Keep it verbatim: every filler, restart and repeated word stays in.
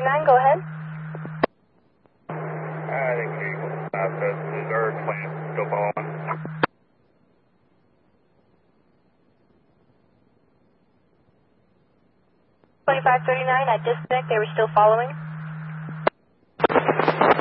thirty-nine, go ahead. I think Eagle five says Missouri plant still following. twenty-five thirty-nine, at disconnect, they were still following.